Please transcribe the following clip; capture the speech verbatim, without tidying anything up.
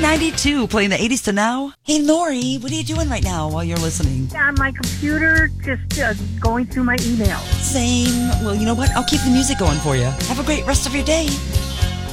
ninety-two, playing the eighties to now. Hey, Lori, what are you doing right now while you're listening? On my computer, just uh, going through my email. Same. Well, you know what? I'll keep the music going for you. Have a great rest of your day.